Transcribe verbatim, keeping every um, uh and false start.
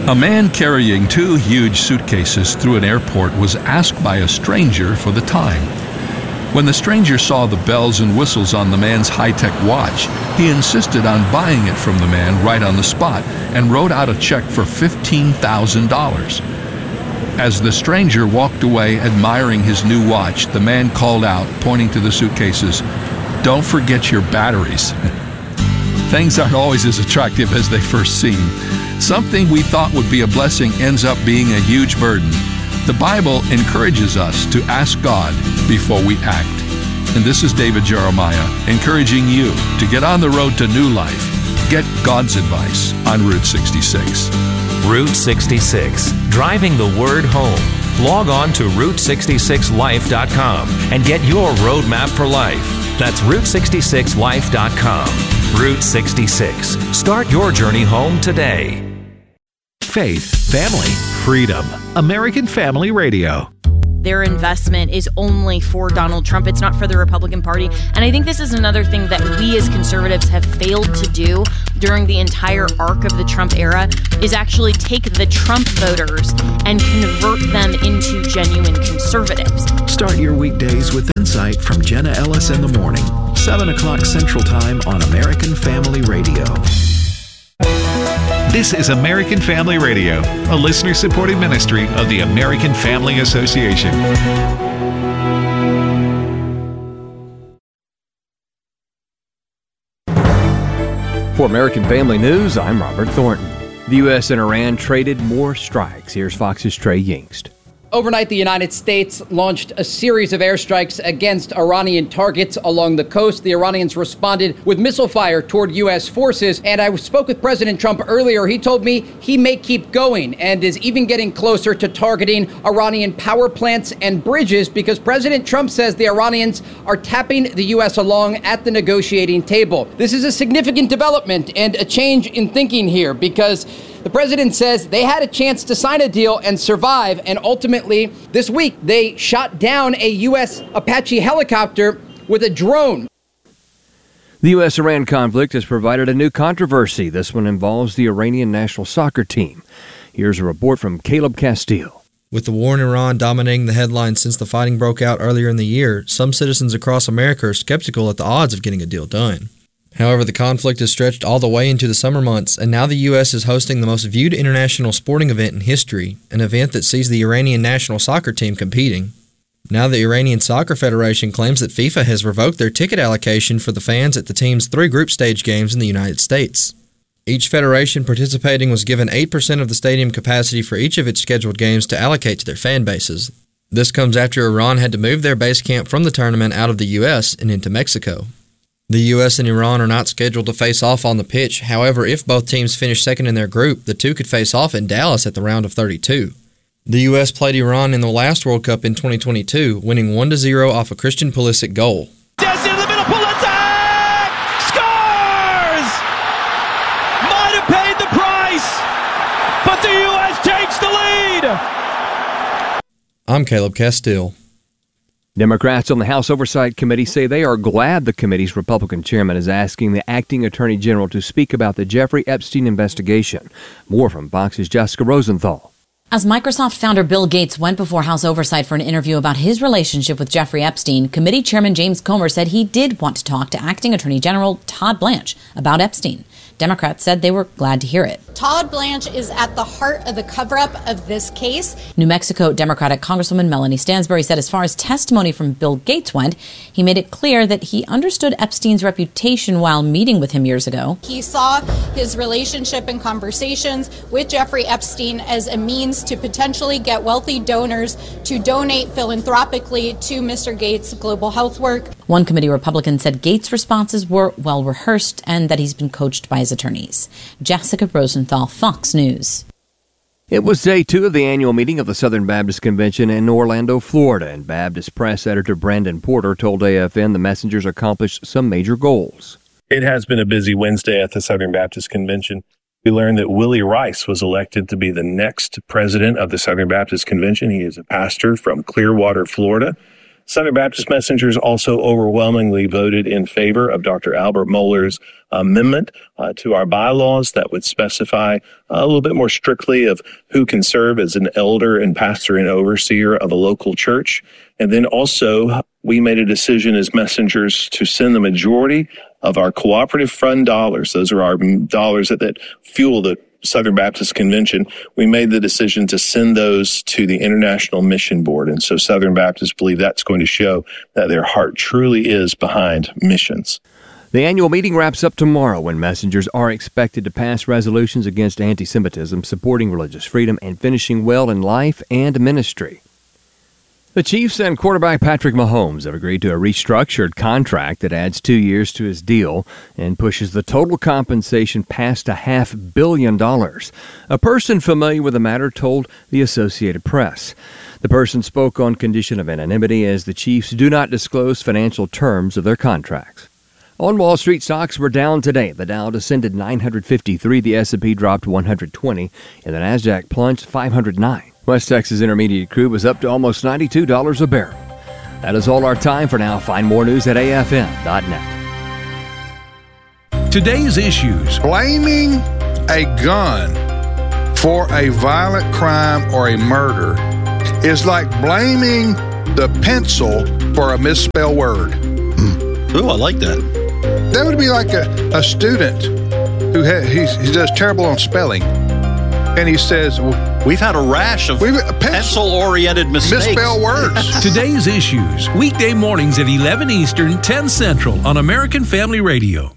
A man carrying two huge suitcases through an airport was asked by a stranger for the time. When the stranger saw the bells and whistles on the man's high-tech watch, he insisted on buying it from the man right on the spot and wrote out a check for fifteen thousand dollars. As the stranger walked away admiring his new watch, the man called out, pointing to the suitcases, "Don't forget your batteries." Things aren't always as attractive as they first seem. Something we thought would be a blessing ends up being a huge burden. The Bible encourages us to ask God before we act. And this is David Jeremiah encouraging you to get on the road to new life. Get God's advice on Route sixty-six. Route sixty-six, driving the word home. Log on to route sixty-six life dot com and get your roadmap for life. That's route sixty-six life dot com. Route sixty-six. Start your journey home today. Faith, family, freedom. American Family Radio. Their investment is only for Donald Trump. It's not for the Republican Party. And I think this is another thing that we as conservatives have failed to do during the entire arc of the Trump era is actually take the Trump voters and convert them into genuine conservatives. Start your weekdays with insight from Jenna Ellis in the morning, seven o'clock Central Time on American Family Radio. This is American Family Radio, a listener-supported ministry of the American Family Association. For American Family News, I'm Robert Thornton. The U S and Iran traded more strikes. Here's Fox's Trey Yingst. Overnight, the United States launched a series of airstrikes against Iranian targets along the coast. The Iranians responded with missile fire toward U S forces. And I spoke with President Trump earlier. He told me he may keep going and is even getting closer to targeting Iranian power plants and bridges because President Trump says the Iranians are tapping the U S along at the negotiating table. This is a significant development and a change in thinking here because the president says they had a chance to sign a deal and survive, and ultimately, this week, they shot down a U S Apache helicopter with a drone. The U S Iran conflict has provided a new controversy. This one involves the Iranian national soccer team. Here's a report from Caleb Castile. With the war in Iran dominating the headlines since the fighting broke out earlier in the year, some citizens across America are skeptical at the odds of getting a deal done. However, the conflict has stretched all the way into the summer months, and now the U S is hosting the most viewed international sporting event in history, an event that sees the Iranian national soccer team competing. Now the Iranian Soccer Federation claims that FIFA has revoked their ticket allocation for the fans at the team's three group stage games in the United States. Each federation participating was given eight percent of the stadium capacity for each of its scheduled games to allocate to their fan bases. This comes after Iran had to move their base camp from the tournament out of the U S and into Mexico. The U S and Iran are not scheduled to face off on the pitch. However, if both teams finish second in their group, the two could face off in Dallas at the round of thirty-two. The U S played Iran in the last World Cup in twenty twenty-two, winning one to zero off a Christian Pulisic goal. Just in the middle, Pulisic! Scores! Might have paid the price, but the U S takes the lead! I'm Caleb Castile. Democrats on the House Oversight Committee say they are glad the committee's Republican chairman is asking the acting attorney general to speak about the Jeffrey Epstein investigation. More from Fox's Jessica Rosenthal. As Microsoft founder Bill Gates went before House Oversight for an interview about his relationship with Jeffrey Epstein, committee chairman James Comer said he did want to talk to acting attorney general Todd Blanche about Epstein. Democrats said they were glad to hear it. Todd Blanche is at the heart of the cover-up of this case. New Mexico Democratic Congresswoman Melanie Stansbury said as far as testimony from Bill Gates went, he made it clear that he understood Epstein's reputation while meeting with him years ago. He saw his relationship and conversations with Jeffrey Epstein as a means to potentially get wealthy donors to donate philanthropically to Mister Gates' global health work. One committee Republican said Gates' responses were well rehearsed and that he's been coached by his attorneys. Jessica Rosenthal, Fox News. It was day two of the annual meeting of the Southern Baptist Convention in Orlando, Florida, and Baptist Press editor Brandon Porter told A F N the messengers accomplished some major goals. It has been a busy Wednesday at the Southern Baptist Convention. We learned that Willie Rice was elected to be the next president of the Southern Baptist Convention. He is a pastor from Clearwater, Florida. Southern Baptist Messengers also overwhelmingly voted in favor of Doctor Albert Mohler's amendment uh, to our bylaws that would specify a little bit more strictly of who can serve as an elder and pastor and overseer of a local church. And then also we made a decision as messengers to send the majority of our cooperative fund dollars. Those are our dollars that, that fuel the Southern Baptist Convention. We made the decision to send those to the International Mission Board. And so Southern Baptists believe that's going to show that their heart truly is behind missions. The annual meeting wraps up tomorrow when messengers are expected to pass resolutions against anti-Semitism, supporting religious freedom, and finishing well in life and ministry. The Chiefs and quarterback Patrick Mahomes have agreed to a restructured contract that adds two years to his deal and pushes the total compensation past a half billion dollars. A person familiar with the matter told the Associated Press. The person spoke on condition of anonymity as the Chiefs do not disclose financial terms of their contracts. On Wall Street, stocks were down today. The Dow descended nine hundred fifty-three, the S and P dropped one hundred twenty, and the Nasdaq plunged five hundred nine. West Texas Intermediate crude was up to almost ninety-two dollars a barrel. That is all our time for now. Find more news at A F M dot net. Today's issues. Blaming a gun for a violent crime or a murder is like blaming the pencil for a misspelled word. Ooh, I like that. That would be like a, a student who ha- he's, he does terrible on spelling. And he says, we've had a rash of pencil-oriented mistakes. Misspelled words. Today's issues. Weekday mornings at eleven Eastern, ten Central on American Family Radio.